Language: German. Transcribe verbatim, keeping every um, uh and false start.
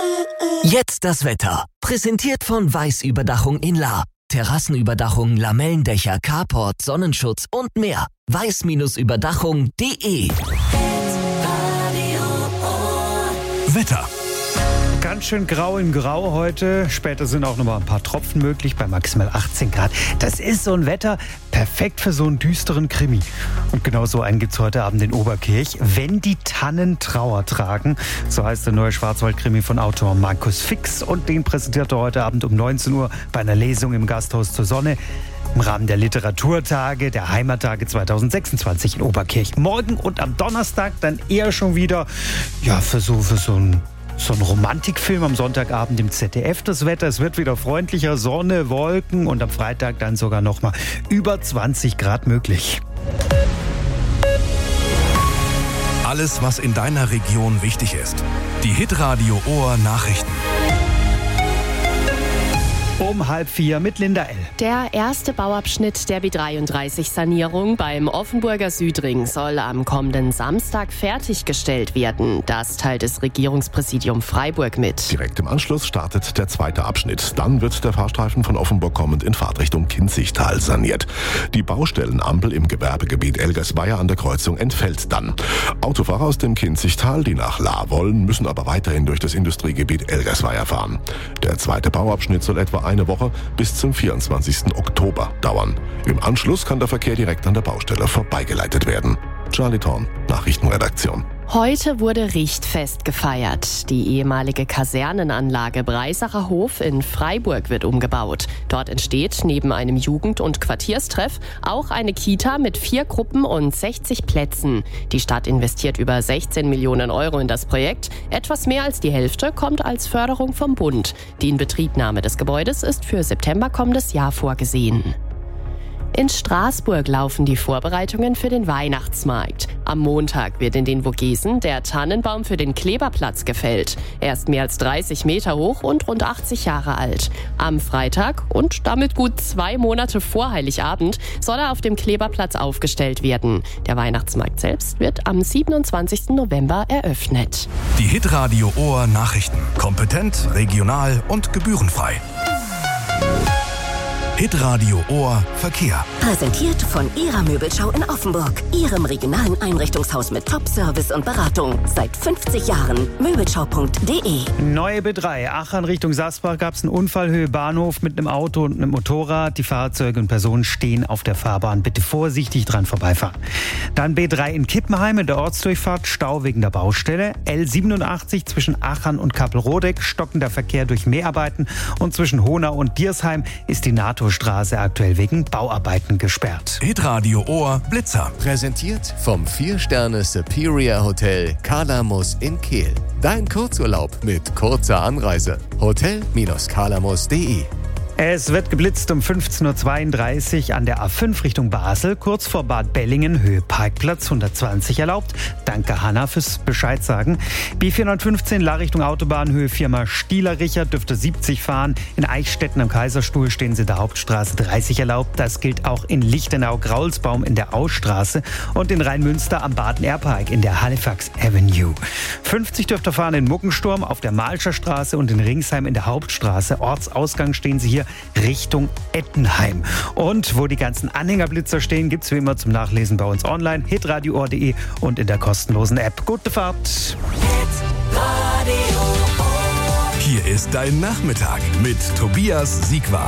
Jetzt das Wetter. Präsentiert von Weiß-Überdachung in Lahr. Terrassenüberdachung, Lamellendächer, Carport, Sonnenschutz und mehr. weiß Überdachung punkt de. Wetter. Ganz schön grau in grau heute. Später sind auch noch mal ein paar Tropfen möglich bei maximal achtzehn Grad. Das ist so ein Wetter, perfekt für so einen düsteren Krimi. Und genau so einen gibt's heute Abend in Oberkirch. Wenn die Tannen Trauer tragen, so heißt der neue Schwarzwald-Krimi von Autor Markus Fix. Und den präsentiert er heute Abend um neunzehn Uhr bei einer Lesung im Gasthaus zur Sonne im Rahmen der Literaturtage, der Heimattage zweitausendsechsundzwanzig in Oberkirch. Morgen und am Donnerstag dann eher schon wieder, ja, für so, für so ein So ein Romantikfilm am Sonntagabend im Z D F. Das Wetter, es wird wieder freundlicher, Sonne, Wolken und am Freitag dann sogar noch mal über zwanzig Grad möglich. Alles, was in deiner Region wichtig ist. Die Hitradio Ohr Nachrichten. Um halb vier mit Linda L. Der erste Bauabschnitt der B dreiunddreißig-Sanierung beim Offenburger Südring soll am kommenden Samstag fertiggestellt werden. Das teilt das Regierungspräsidium Freiburg mit. Direkt im Anschluss startet der zweite Abschnitt. Dann wird der Fahrstreifen von Offenburg kommend in Fahrtrichtung Kinzigtal saniert. Die Baustellenampel im Gewerbegebiet Elgersweier an der Kreuzung entfällt dann. Autofahrer aus dem Kinzigtal, die nach Lahr wollen, müssen aber weiterhin durch das Industriegebiet Elgersweier fahren. Der zweite Bauabschnitt soll etwa eine Woche bis zum vierundzwanzigsten Oktober dauern. Im Anschluss kann der Verkehr direkt an der Baustelle vorbeigeleitet werden. Charlie Thorn, Nachrichtenredaktion. Heute wurde Richtfest gefeiert. Die ehemalige Kasernenanlage Breisacher Hof in Freiburg wird umgebaut. Dort entsteht neben einem Jugend- und Quartierstreff auch eine Kita mit vier Gruppen und sechzig Plätzen. Die Stadt investiert über sechzehn Millionen Euro in das Projekt. Etwas mehr als die Hälfte kommt als Förderung vom Bund. Die Inbetriebnahme des Gebäudes ist für September kommendes Jahr vorgesehen. In Straßburg laufen die Vorbereitungen für den Weihnachtsmarkt. Am Montag wird in den Vogesen der Tannenbaum für den Kleberplatz gefällt. Er ist mehr als dreißig Meter hoch und rund achtzig Jahre alt. Am Freitag und damit gut zwei Monate vor Heiligabend soll er auf dem Kleberplatz aufgestellt werden. Der Weihnachtsmarkt selbst wird am siebenundzwanzigsten November eröffnet. Die Hitradio Ohr Nachrichten. Kompetent, regional und gebührenfrei. Hitradio Ohr Verkehr. Präsentiert von Ihrer Möbelschau in Offenburg. Ihrem regionalen Einrichtungshaus mit Top-Service und Beratung. Seit fünfzig Jahren. Möbelschau punkt de. Neue B drei. Aachen Richtung Sasbach gab es einen Unfall, Höhe Bahnhof mit einem Auto und einem Motorrad. Die Fahrzeuge und Personen stehen auf der Fahrbahn. Bitte vorsichtig dran vorbeifahren. Dann B drei in Kippenheim in der Ortsdurchfahrt. Stau wegen der Baustelle. L siebenundachtzig zwischen Aachen und Kappelrodeck. Stockender Verkehr durch Mehrarbeiten. Und zwischen Honau und Diersheim ist die NATO Straße aktuell wegen Bauarbeiten gesperrt. Hitradio Ohr Blitzer. Präsentiert vom vier Sterne Superior Hotel Kalamus in Kehl. Dein Kurzurlaub mit kurzer Anreise. hotel Bindestrich kalamus punkt de. Es wird geblitzt um fünfzehn Uhr zweiunddreißig an der A fünf Richtung Basel, kurz vor Bad Bellingen, Höhe Parkplatz hundertzwanzig erlaubt. Danke Hanna fürs Bescheid sagen. B vierhundertfünfzehn La Richtung Autobahn, Höhe Firma Stieler-Richard, dürfte siebzig fahren. In Eichstätten am Kaiserstuhl stehen Sie der Hauptstraße dreißig erlaubt. Das gilt auch in Lichtenau-Graulsbaum in der Ausstraße und in Rheinmünster am Baden-Airpark in der Halifax Avenue. fünfzig dürfte fahren in Muckensturm auf der Malscher Straße und in Ringsheim in der Hauptstraße. Ortsausgang stehen Sie hier Richtung Ettenheim. Und wo die ganzen Anhängerblitzer stehen, gibt's wie immer zum Nachlesen bei uns online, hitradio punkt de und in der kostenlosen App. Gute Fahrt! Hier ist dein Nachmittag mit Tobias Siegwart.